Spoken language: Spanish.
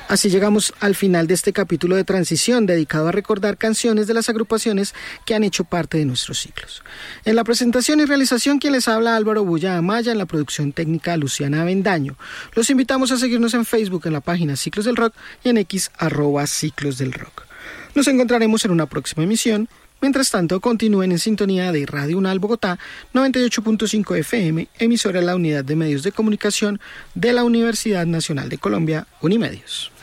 Así llegamos al final de este capítulo de transición dedicado a recordar canciones de las agrupaciones que han hecho parte de nuestros ciclos. En la presentación y realización, quien les habla, Álvaro Bulla Amaya, en la producción técnica Luciana Avendaño. Los invitamos a seguirnos en Facebook en la página Ciclos del Rock y en X @Ciclos del Rock. Nos encontraremos en una próxima emisión. Mientras tanto, continúen en sintonía de Radio UNAL Bogotá, 98.5 FM, emisora de la Unidad de Medios de Comunicación de la Universidad Nacional de Colombia, Unimedios.